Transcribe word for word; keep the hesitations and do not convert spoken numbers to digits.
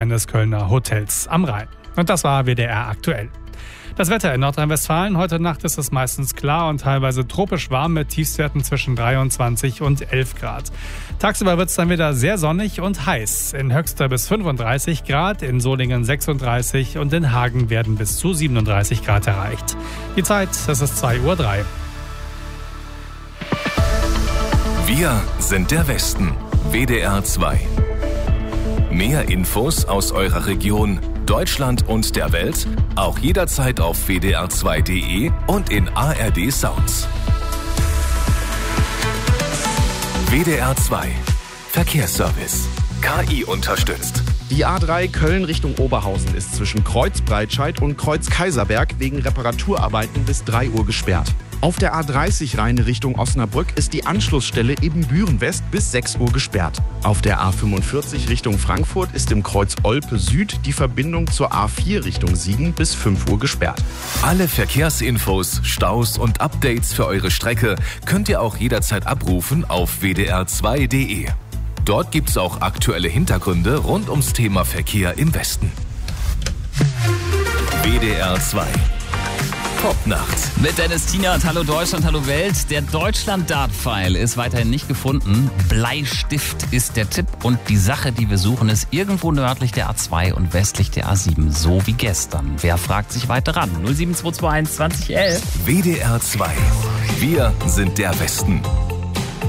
eines Kölner Hotels am Rhein. Und das war W D R aktuell. Das Wetter in Nordrhein-Westfalen. Heute Nacht ist es meistens klar und teilweise tropisch warm mit Tiefstwerten zwischen dreiundzwanzig und elf Grad. Tagsüber wird es dann wieder sehr sonnig und heiß. In Höxter bis fünfunddreißig Grad, in Solingen sechsunddreißig und in Hagen werden bis zu siebenunddreißig Grad erreicht. Die Zeit, das ist zwei Uhr drei. Wir sind der Westen. W D R zwei. Mehr Infos aus eurer Region, Deutschland und der Welt auch jederzeit auf w d r zwei punkt d e und in A R D Sounds. W D R zwei Verkehrsservice. K I unterstützt. Die A drei Köln Richtung Oberhausen ist zwischen Kreuzbreitscheid und Kreuz-Kaiserberg wegen Reparaturarbeiten bis drei Uhr gesperrt. Auf der A dreißig Rheine Richtung Osnabrück ist die Anschlussstelle Ebenbüren-West bis sechs Uhr gesperrt. Auf der A fünfundvierzig Richtung Frankfurt ist im Kreuz Olpe Süd die Verbindung zur A vier Richtung Siegen bis fünf Uhr gesperrt. Alle Verkehrsinfos, Staus und Updates für eure Strecke könnt ihr auch jederzeit abrufen auf w d r zwei punkt d e. Dort gibt's auch aktuelle Hintergründe rund ums Thema Verkehr im Westen. W D R zwei Popnacht. Mit Dennis Tienert, hallo Deutschland, hallo Welt. Der Deutschland-Dart-Pfeil ist weiterhin nicht gefunden. Bleistift ist der Tipp und die Sache, die wir suchen, ist irgendwo nördlich der A zwei und westlich der A sieben, so wie gestern. Wer fragt sich weiter ran? null sieben zwei zwei eins zwanzig elf. W D R zwei. Wir sind der Westen.